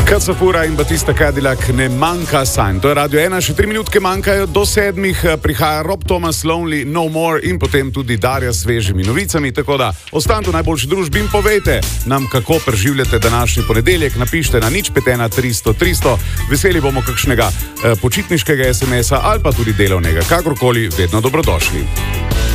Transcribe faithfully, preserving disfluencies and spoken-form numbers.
Kacafura in Batista Cadillac, ne manjka sanj. To je Radio ena, še tri minutke manjkajo do sedmih, prihaja Rob Thomas, Lonely No More in potem tudi Darja s svežimi novicami, tako da ostanite v najboljši družbi in povejte nam, kako preživljate današnji ponedeljek. Napišite na nič pet ena tristo tristo, veseli bomo kakšnega eh, počitniškega es em esa ali pa tudi delovnega, kakorkoli, vedno dobrodošli.